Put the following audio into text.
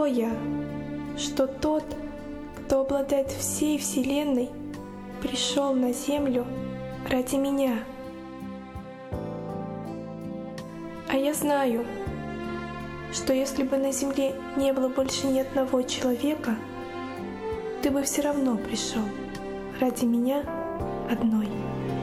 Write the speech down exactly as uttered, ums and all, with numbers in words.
я, что тот, кто обладает всей Вселенной, пришел на Землю ради меня. А я знаю, что если бы на Земле не было больше ни одного человека, ты бы все равно пришел ради меня одной.